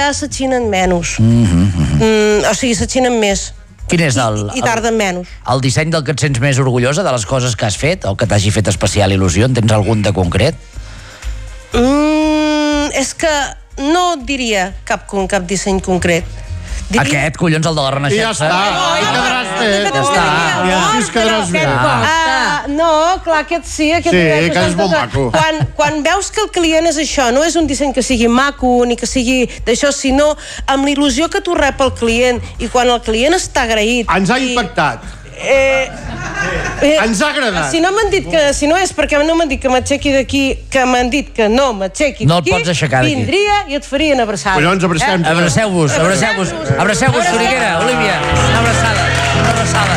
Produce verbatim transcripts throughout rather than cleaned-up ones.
allà s'atxinen menys. Mm, o sigui, s'atxinen més. Quin és el... I, i tarden menys. El disseny del que et sents més orgullosa, de les coses que has fet, o que t'hagi fet especial il·lusió? En tens algun de concret? Mm, és que no diria cap, cap disseny concret. Diria... Aquest, collons, el de la Renaixença. I ja està, i quedaràs bé. Ja està. Ja, es quedaràs bé. Uh, no, clar, aquest sí. Aquest sí, que és molt maco. Quan, quan veus que el client és això, no és un disseny que sigui maco ni que sigui d'això, sinó amb la il·lusió que tu rep el client, i quan el client està agraït... Ens ha i... impactat. Eh, eh, Ens ha agradat. Si no m'han dit que, si no és perquè no m'han dit que m'aixequi d'aquí, que m'han dit que no m'aixequi d'aquí, no et pots aixecar d'aquí. Vindria i et farien abraçada. Collons, abracem. Eh? Abraceu-vos, abraceu-vos. Abraceu-vos, Soriguera, Olívia. Una abraçada, una abraçada.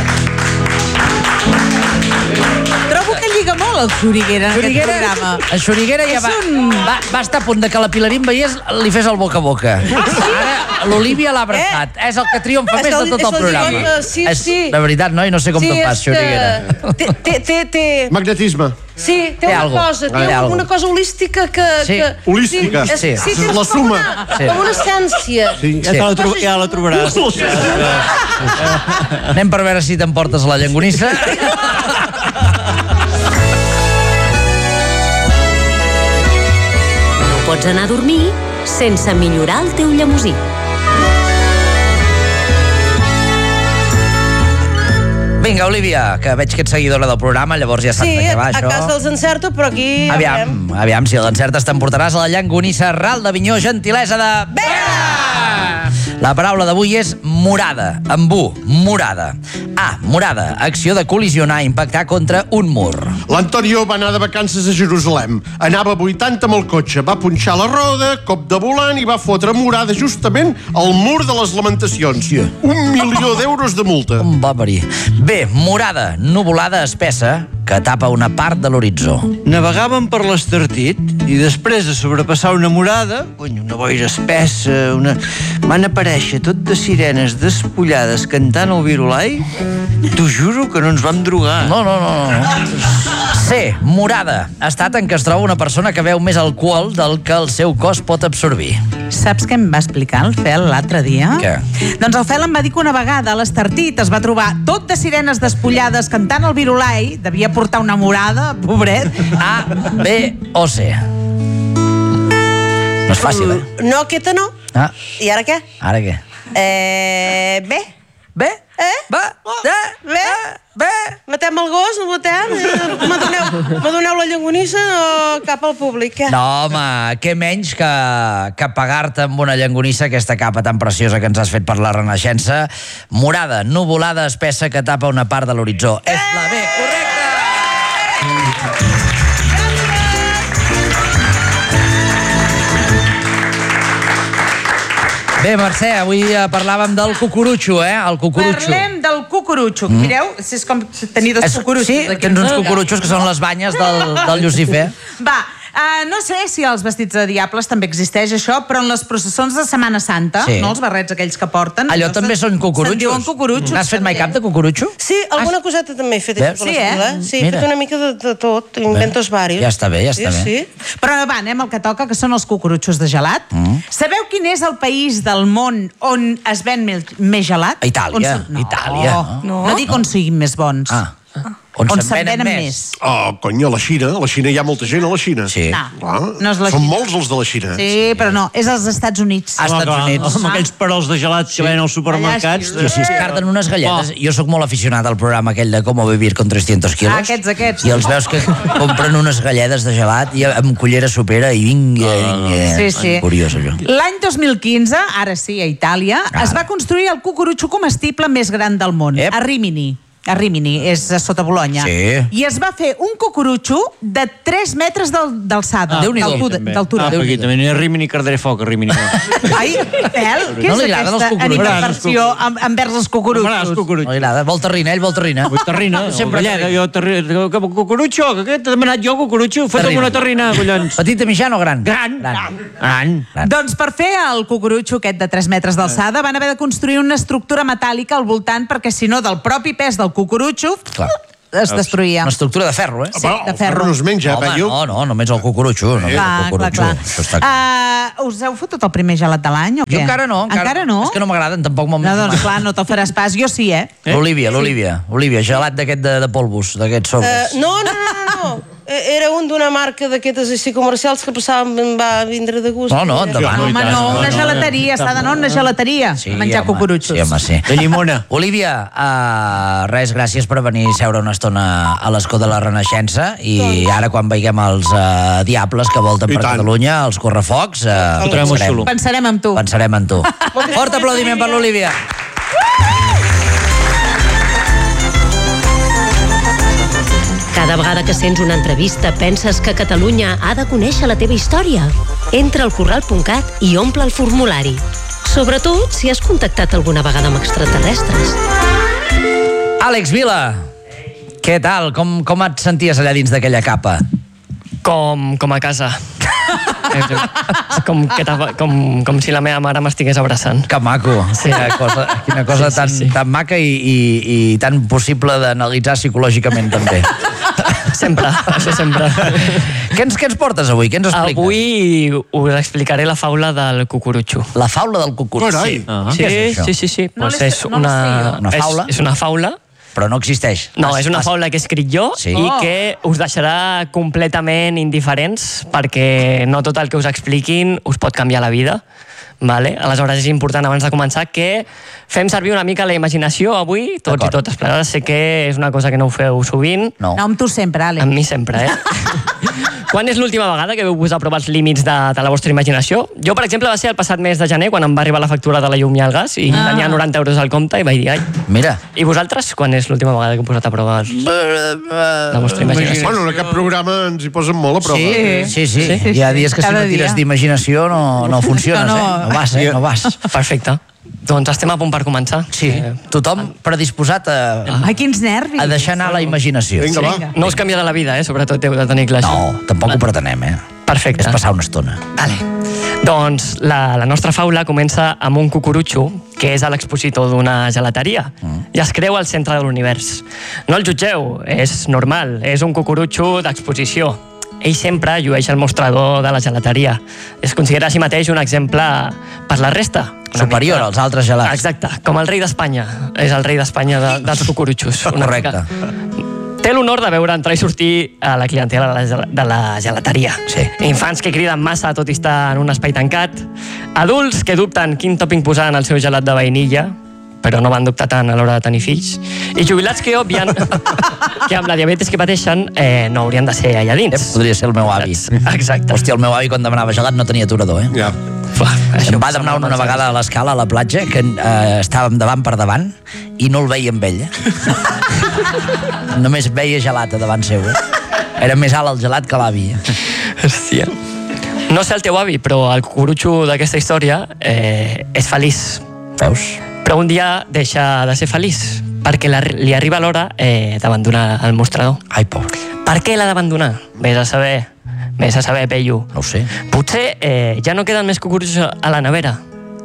Trobo que lliga molt el Soriguera en aquest programa. El Soriguera ja va, un... va, va estar a punt de que la Pilarín veiés, li fes el boca a boca. Ara l'Olívia l'ha abraçat. Eh? És el que triomfa més de tot el programa. Sí, sí. De veritat, no? I no sé com sí, te'n fas, Soriguera. Té, té, té, té... Magnetisme. Sí, té, té una algo. cosa, té té una cosa holística que... Sí. que holística. Sí, sí. sí, sí. La suma. Com una, com una essència. Sí. Ja, sí. la tro ja la trobaràs. Anem per veure si t'emportes la Llangonissa. No pots anar a dormir sense millorar el teu llemosí. Vinga, Olívia, que veig que ets seguidora del programa, llavors ja saps sí, de què va, això. Sí, a casa els encerto, però aquí... Aviam, aviam, aviam si l'encertes t'emportaràs a la Llangonissa Ral de Vinyó, gentilesa de... Vera! La paraula d'avui és morada, amb U, morada. A, morada, acció de col·lisionar, impactar contra un mur. L'Antonio va anar de vacances a Jerusalem. Anava a vuitanta amb el cotxe, va punxar la roda, cop de volant i va fotre morada justament al mur de les Lamentacions. Un milió d'euros de multa. Un va parir. Bé, morada, nuvolada espessa que tapa una part de l'horitzó. Navegàvem per l'Estartit i després de sobrepassar una morada, una boira espessa, una... van aparèixer tot de sirenes despullades cantant el virulai. T'ho juro que no ens vam drogar. No, no, no, no. C, morada, estat en què es troba una persona que veu més alcohol del que el seu cos pot absorbir. Saps què em va explicar el Fel l'altre dia? Què? Doncs el Fel em va dir que una vegada a l'Estartit es va trobar tot de sirenes despullades cantant el virulai, devia portar una morada, pobret. A, B o C. No és fàcil, eh? No, aquesta no. Ah. I ara què? Ara què? Eh, bé. Bé? Eh? Va? De? Bé? Bé? Matem el gos, no matem? Me doneu, me doneu la Llangonissa o cap al públic, què? No, home, què menys que, que pagar-te amb una Llangonissa aquesta capa tan preciosa que ens has fet per la Renaixença. Morada, nuvolada espessa que tapa una part de l'horitzó. És la B, correcte! Bé, Mercè, avui parlàvem del cucurutxo, eh? El cucurutxo. Parlem del cucurutxo. Mm. Mireu, si és com tenir dos cucurutxos. Sí, tens uns cucurutxos que són les banyes del, del Llucifer. Va, Uh, no sé si als vestits de diables també existeix això, però en les processons de Setmana Santa, sí. no, els barrets aquells que porten... Allò també són cucurutxos. Se'n diuen cucurutxos. N'has fet mai cap de cucurutxo? Sí, alguna Has... coseta també he fet. Sí, eh? Sí, he fet una mica de, de tot, inventos varios. Ja està bé, ja està sí, bé. Sí. Però va, anem al que toca, que són els cucurutxos de gelat. Mm. Sabeu quin és el país del món on es ven més gelat? A Itàlia. No, Itàlia. No. no dic on siguin més bons. Ah. On, on se'n venen, venen més. més. Oh, cony, a la Xina. A la Xina hi ha molta gent, a la Xina. Sí. No, Clar. no és la Són Xina. molts els de la Xina. Sí, però no, és als Estats Units. A Estats Units. Amb aquells perols de gelat que venen als supermercats. Jo, si es carden unes galletes... Jo sóc molt aficionat al programa aquell de Cómo vivir con trescientos kilos. Ah, aquests, aquests. I els veus que compren unes galletes de gelat i amb cullera supera i vinga, vinga. Sí, sí. Curiós, això. L'any dos mil quinze, ara sí, a Itàlia, Ara. es va construir el cucurutxo comestible més gran del món, Ep. a Rimini. A Rimini, és a sota Bologna. Sí. I es va fer un cucurutxo de tres metres d'alçada. Ah, Déu-n'hi-do. D'altura. Ah, perquè també ni a Rimini cardaré foc, a Rimini. Ai, Pèl, què No és li agraden els aquesta cucurutxos? animadversió amb- envers els cucurutxos? No li agrada. Vol terrina, ell vol terrina. Vull terrina, Sempre gallega, jo terrina. Cucurutxo, que aquest he demanat jo cucurutxo, fota'm Terrina. una terrina, collons. Petita, mitjana o gran? Gran. Gran. Gran. Gran. Doncs per fer el cucurutxo aquest de tres metres d'alçada van haver de construir una estructura metàl·lica al voltant perquè si no del propi pes del cucurutxo Clar. es destruïa. Una estructura de ferro, eh? Sí, de ferro. No es menja, Home, Pello. no, no, només el cucurutxo. Només Clar, el cucurutxo. clar, Això clar. està clar. Uh, us heu fotut el primer gelat de l'any o què? Jo encara no. Encara no? És que no m'agraden, tampoc m'ho... No, doncs clar, no te'l faràs pas. Jo sí, eh? L'Olívia, l'Olívia. Olívia, gelat d'aquest de, de polvos, d'aquests sobres. Uh, no, no, no, no, no. Era un d'una marca d'aquestes així comercials que passàvem, va vindre de gust. No, no, endavant. Home, no, una gelateria, s'ha d'anar a una gelateria Sí, a menjar home, cucurutxos. Sí, home, sí. De llimona. Olívia, uh, res, gràcies per venir a seure una estona a l'escó de la Renaixença i ara quan veiguem els uh, diables que volten I per tant. Catalunya, els correfocs, uh, Ho trobem molt xulo. Pensarem en tu. pensarem en tu. Fort aplaudiment per l'Olívia. Cada vegada que sents una entrevista penses que Catalunya ha de conèixer la teva història. Entra al corral punt cat i omple el formulari. Sobretot si has contactat alguna vegada amb extraterrestres. Àlex Vila, què tal? Com, com et senties allà dins d'aquella capa? Com, com a casa. com, que t'ha- com, com si la meva mare m'estigués abraçant. Que maco. Sí. Quina cosa, quina cosa Sí, sí, tan, sí. tan maca i, i, i tan possible d'analitzar psicològicament també. Sempre, això sempre. Què ens, què ens portes avui? Què ens expliques? Avui us explicaré la faula del cucurutxo. La faula del cucut. Carai. Sí. Ah. Sí, Què és això? sí, sí, sí. No Pues l'he- és no la una, sé jo. Una faula? És, és una faula. Però no existeix. No, Has- és una has- faula que he escrit jo Sí. i Oh. que us deixarà completament indiferents perquè no tot el que us expliquin us pot canviar la vida. Vale? Aleshores és important abans de començar que fem servir una mica la imaginació avui, tots D'acord. i totes plegades. Sé que és una cosa que no ho feu sovint, No. No, amb tu sempre, Àlex. amb mi sempre, eh? Quan és l'última vegada que veu posar a provar els límits de, de la vostra imaginació? Jo, per exemple, va ser el passat mes de gener quan em va arribar la factura de la llum i el gas i Ah. tenia noranta euros al compte i vaig dir, ai. Mira. I vosaltres, quan és l'última vegada que heu posat a provar els- la vostra imaginació? Bueno, en aquest programa ens hi posen molt a prova. Sí, sí, sí. Sí, sí, Hi ha sí. dies que si Cada no tires dia. d'imaginació no, no funciones, No, no. eh? No vas, eh? No vas. Perfecte. Doncs estem a punt per començar. Sí, Eh, tothom predisposat a, Ai, quins nervis. a deixar anar la imaginació. Vinga, va. No us canviarà la vida, eh? Sobretot heu de tenir clar això. No, tampoc ho pretenem, eh? Perfecte. És passar una estona. Vale. Doncs la, la nostra faula comença amb un cucurutxo que és a l'expositor d'una gelateria mm. i es creu al centre de l'univers. No el jutgeu, és normal, és un cucurutxo d'exposició. Ell sempre llueix el mostrador de la gelateria. Es considera a si mateix un exemple per la resta. Una Superior mica- als altres gelats. Exacte, com el rei d'Espanya. És el rei d'Espanya de, dels cucurutxos. una Correcte. mica. Té l'honor de veure entrar i sortir a la clientela de la, gel- de la gelateria. Sí. Infants que criden massa tot i estar en un espai tancat. Adults que dubten quin tòping posar en el seu gelat de vainilla, però no van dubtar tant a l'hora de tenir fills. I jubilats que obvien que amb la diabetes que pateixen eh, no haurien de ser allà Eh, dins. podria ser el meu avi. Exacte. Hòstia, el meu avi quan demanava gelat no tenia aturador, eh? Ja. Ua, això Em va passa demanar molt una amb els vegada a l'escala a la platja que eh, estàvem davant per davant i no el veia amb ell. Eh? Només veia gelat a davant seu. Eh? Era més alt el gelat que l'avi. Eh? Hòstia. No sé el teu avi, però el cucurutxo d'aquesta història eh, és feliç. Veus? Però un dia deixa de ser feliç perquè la, li arriba l'hora eh, d'abandonar el mostrador. Ai, pobre. Per què l'ha d'abandonar? Vés a saber. Vés a saber, Pello. No ho sé. Potser eh, ja no queden més cucurutxos a la nevera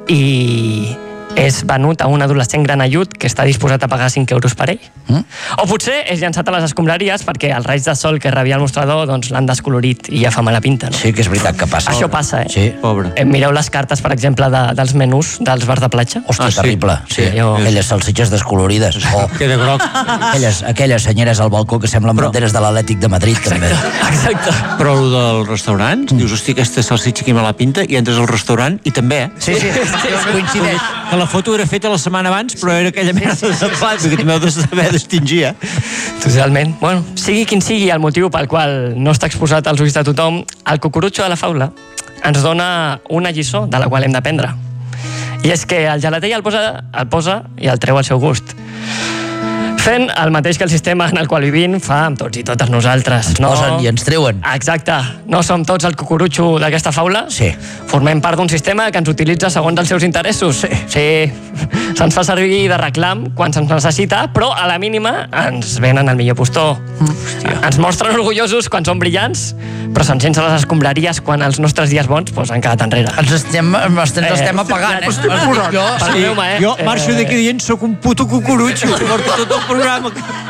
i és venut a un adolescent granellut que està disposat a pagar cinc euros per ell. Mm? O potser és llançat a les escombraries perquè els raigs de sol que rebia el mostrador doncs, l'han descolorit i ja fa mala pinta. No? Sí que és veritat que passa. Això passa, eh? Sí. Pobre. Eh, mireu les cartes, per exemple, de, dels menús dels bars de platja. Hòstia, Ah, sí. terrible. Sí. Sí, jo- Aquelles salsitxes descolorides. O Queda groc. aquelles, aquelles senyeres al balcó que semblen banderes de l'Atlètic de Madrid, també. Exacte. Però el dels restaurants, dius, hosti, aquesta salsitxa aquí me la pinta, i entres al restaurant i també, eh? Sí, sí, coincideix. Que la foto era feta la setmana abans, però era aquella merda de plat, que també heu de saber distingir, eh? Totalment. Bueno, sigui quin sigui el motiu pel qual no està exposat als ulls de tothom, el cucurutxo de la faula ens dona una lliçó de la qual hem d'aprendre. I és que el gelater el posa, el posa i el treu al seu gust. Fent el mateix que el sistema en el qual vivim fa amb tots i totes nosaltres. Ens posen i ens treuen. Exacte. No som tots el cucurutxo d'aquesta faula? Sí. Formem part d'un sistema que ens utilitza segons els seus interessos. Sí. Sí. Se'ns fa servir de reclam quan se'ns necessita, però a la mínima ens venen al millor postor. Hòstia. Ens mostren orgullosos quan són brillants, però se'ns sense les escombraries quan els nostres dies bons pues, han quedat enrere. Ens estem, ens Eh, estem apagant, eh? estic Els dic jo. Perdoneu-me, eh? Jo marxo d'aquí dient, sóc un puto cucurutxo, que porto tot el programa.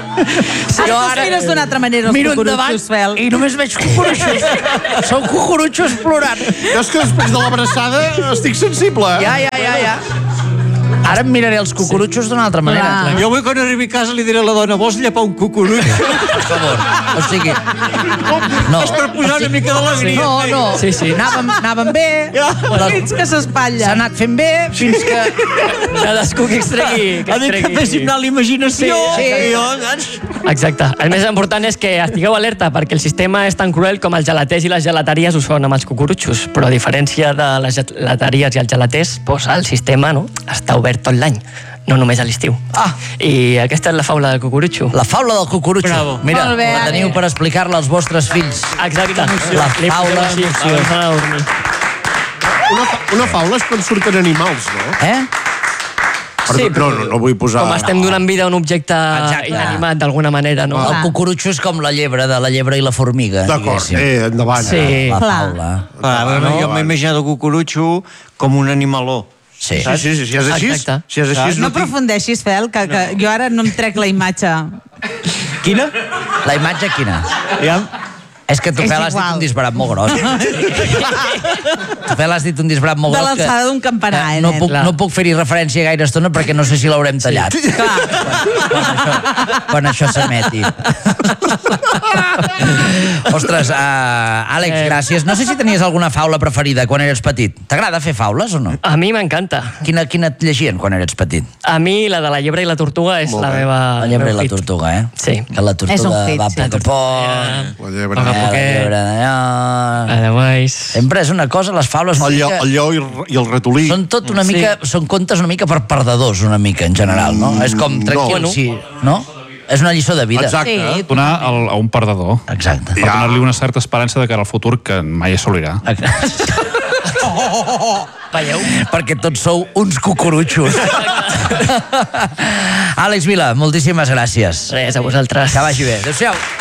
Sí, ara ara mires d'una altra manera els miro cucurutxos, Fel. i només veig cucurutxos. Són cucurutxos plorant. Jo és que després de l'abraçada estic sensible, eh? Ja, ja, ja, ja. Ara em miraré els cucurutxos d'una altra manera. Jo avui quan arribi a casa li diré a la dona, vols llepar un cucurutxo? Per favor. O sigui... No. És per posar una mica d'alegria. No, no. Sí, sí. Anàvem, anàvem bé. Fins que s'espatlla. S'ha anat fent bé fins que... Cadascú que extregui... Ha dit que féssim anar a la imaginació. Sí, sí. I jo, doncs... Exacte. El més important és que estigueu alerta, perquè el sistema és tan cruel com els gelaters i les gelateries ho són amb els cucurutxos, però a diferència de les gelateries i els gelaters, doncs el sistema no, està obert tot l'any, no només a l'estiu. Ah. I aquesta és la faula del cucurutxo. La faula del cucurutxo. Bravo. Mira, Molt bé, la teniu Ale. per explicar-la als vostres fills. Exacte. La Li faula posem així, d'emoció. abans d'anar a dormir. Una, fa una faula és quan surten animals, no? Eh? Perdó, no, no, no vull posar... Com estem donant vida a un objecte Exacte. inanimat d'alguna manera, no? El cucurutxo és com la llebre de la llebre i la formiga. D'acord, diguéssim. eh, endavant. Sí. eh? La Clar. faula. Ah, bueno, jo m'he imaginat el cucurutxo com un animaló. Sí. Sí, sí, sí, si és així, Exacte. si és així, No no tinc... aprofundeixis, Fel, que, que jo ara no em trec la imatge. Quina? La imatge quina? Ja. És que tu, És Fel, has dit igual. un disbarat molt gros. Tu, Fel, has dit un disbarat molt De gros que... l'alçada d'un campanar, que eh, no nen? puc, no puc fer-hi referència gaire estona perquè no sé si l'haurem tallat. Clar. Quan això, quan això s'emeti. Ostres, uh, Àlex, gràcies. No sé si tenies alguna faula preferida quan eres petit. T'agrada fer faules o no? A mi m'encanta. Quina, quina et llegien quan eres petit? A mi la de la llebre i la tortuga és Molt la bé. meva... La llebre i meu la hit. tortuga, eh? Sí. Que la tortuga És un hit, va a sí. poc a poc. La llebre. Poc a Eh, la poquet. llebre d'allò... Ademais... Sempre és una cosa, les faules una El lleó, mica... el lleó i, r- i el ratolí. Són tot una Sí. mica... Són contes una mica per perdedors, una mica, en general, no? És com no. tranquil, Bueno. sí, no? És una lliçó de vida. Exacte. Sí. Donar al, a un perdedor. Exacte. Per donar-li una certa esperança de cara al futur que mai assolirà. Veieu? Perquè tots sou uns cucurutxos. Àlex Vila, moltíssimes gràcies. Res, a vosaltres. Que vagi bé. Adéu-siau.